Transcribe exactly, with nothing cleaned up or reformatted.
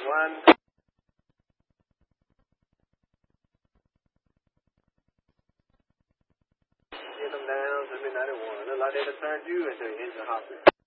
one. Get them down, seventy ninety-one. Look like they done turned you into an engine hopper.